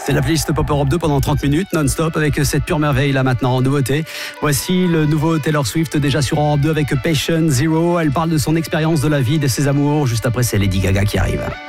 C'est la playlist Pop Europe 2 pendant 30 minutes, non-stop, avec cette pure merveille là maintenant en nouveauté. Voici le nouveau Taylor Swift déjà sur Europe 2 avec Patient Zero. Elle parle de son expérience de la vie, de ses amours. Juste après, c'est Lady Gaga qui arrive.